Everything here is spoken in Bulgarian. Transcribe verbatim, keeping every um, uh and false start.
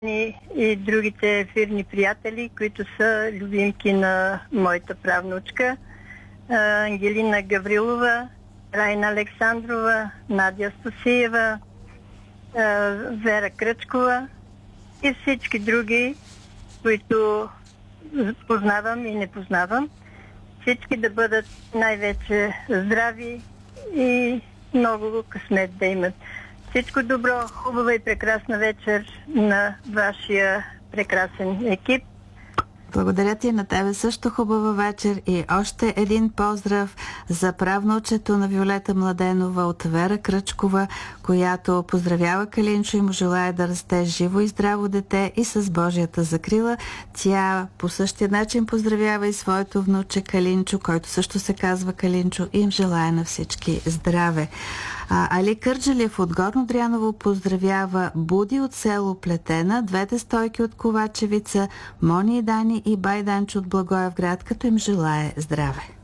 и, и другите ефирни приятели, които са любимки на моята правнучка. Ангелина Гаврилова, Райна Александрова, Надя Стосиева, Вера Кръчкова и всички други, които познавам и не познавам. Всички да бъдат най-вече здрави и много късмет да имат. Всичко добро, хубава и прекрасна вечер на вашия прекрасен екип. Благодаря ти, на тебе също хубава вечер и още един поздрав за правнучето на Виолета Младенова от Вера Кръчкова, която поздравява Калинчо и му желая да расте живо и здраво дете и с Божията закрила. Тя по същия начин поздравява и своето внуче Калинчо, който също се казва Калинчо, и им желая на всички здраве. А, Али Кърджалиев от Горно Дряново поздравява Буди от село Плетена, двете стойки от Ковачевица, Мони и Дани и Байданчо от Благоевград, като им желае здраве.